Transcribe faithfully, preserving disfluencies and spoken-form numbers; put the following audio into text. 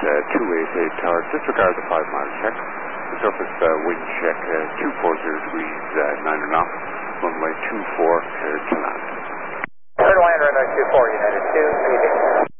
uh, two eight eight tower. Disregard the five mile check. The surface uh, wind check uh, two four zero degrees, uh, nine knots. Runway two four, cleared to land. Third line, runway two four, United two,